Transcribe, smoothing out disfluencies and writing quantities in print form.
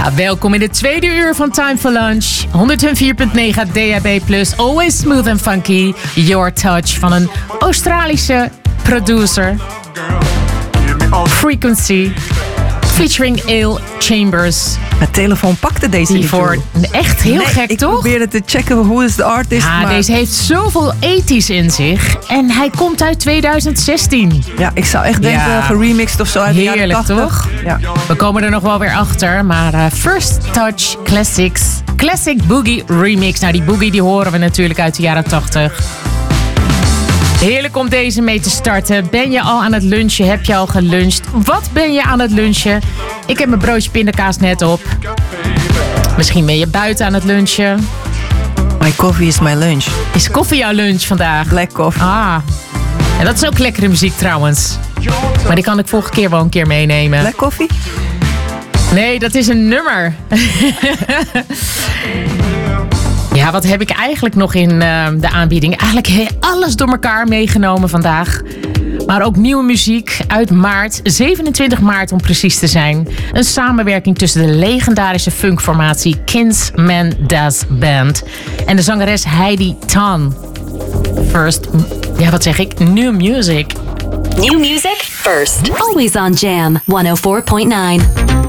Ja, welkom in de tweede uur van Time for Lunch. 104.9 DAB+, always smooth and funky. Your Touch van een Australische producer. Frequency. Featuring Ale Chambers. Mijn telefoon pakte deze niet voor echt heel gek, ik toch? Ik probeerde te checken hoe is de artist. Ja, maar... deze heeft zoveel 80's in zich. En hij komt uit 2016. Ja, ik zou echt denken geremixed of zo uit de jaren 80. Toch? Ja. We komen er nog wel weer achter. Maar First Touch Classics. Classic Boogie Remix. Nou, die boogie die horen we natuurlijk uit de jaren 80. Heerlijk om deze mee te starten. Ben je al aan het lunchen? Heb je al geluncht? Wat ben je aan het lunchen? Ik heb mijn broodje pindakaas net op. Misschien ben je buiten aan het lunchen. My coffee is my lunch. Is koffie jouw lunch vandaag? Black coffee. Ah, en dat is ook lekkere muziek trouwens. Maar die kan ik volgende keer wel een keer meenemen. Black coffee? Nee, dat is een nummer. Ja, wat heb ik eigenlijk nog in de aanbieding? Eigenlijk alles door elkaar meegenomen vandaag. Maar ook nieuwe muziek uit maart, 27 maart om precies te zijn. Een samenwerking tussen de legendarische funkformatie Kinsman Das Band en de zangeres Heidi Tan. First, ja wat zeg ik? New music. New music first. Always on Jam 104.9.